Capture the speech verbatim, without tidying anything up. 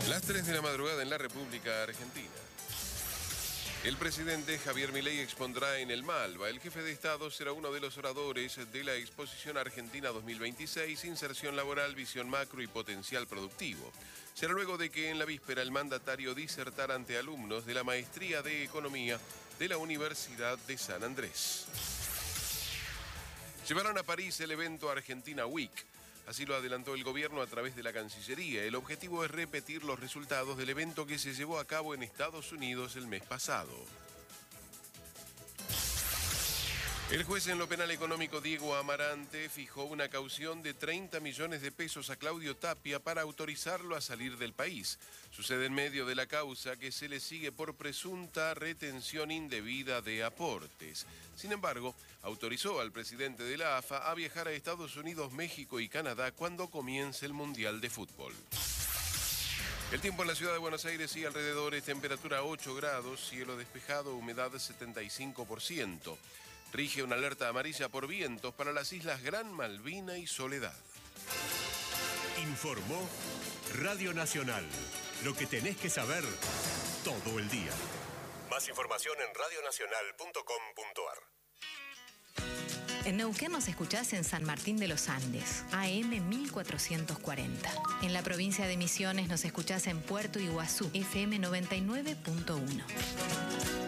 Las tres de la madrugada en la República Argentina. El presidente Javier Milei expondrá en el Malva. El jefe de Estado será uno de los oradores de la Exposición Argentina dos mil veintiséis, Inserción Laboral, Visión Macro y Potencial Productivo. Será luego de que en la víspera el mandatario disertara ante alumnos de la Maestría de Economía de la Universidad de San Andrés. Llevaron a París el evento Argentina Week. Así lo adelantó el gobierno a través de la Cancillería. El objetivo es repetir los resultados del evento que se llevó a cabo en Estados Unidos el mes pasado. El juez en lo penal económico Diego Amarante fijó una caución de treinta millones de pesos a Claudio Tapia para autorizarlo a salir del país. Sucede en medio de la causa que se le sigue por presunta retención indebida de aportes. Sin embargo, autorizó al presidente de la A F A a viajar a Estados Unidos, México y Canadá cuando comience el Mundial de Fútbol. El tiempo en la ciudad de Buenos Aires y alrededores, temperatura ocho grados, cielo despejado, humedad setenta y cinco por ciento. Rige una alerta amarilla por vientos para las islas Gran Malvina y Soledad. Informó Radio Nacional. Lo que tenés que saber todo el día. Más información en radio nacional punto com punto ar. En Neuquén nos escuchás en San Martín de los Andes, A M mil cuatrocientos cuarenta. En la provincia de Misiones nos escuchás en Puerto Iguazú, F M noventa y nueve punto uno.